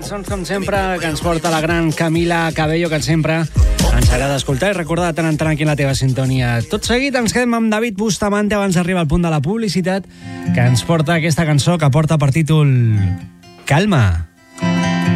cançons, com sempre, que ens porta la gran Camila Cabello, que sempre ens agrada escoltar i recordar de tant en tant aquí en la teva sintonia. Tot seguit ens quedem amb David Bustamante abans d'arribar al punt de la publicitat, que ens porta aquesta cançó que porta per títol Calma.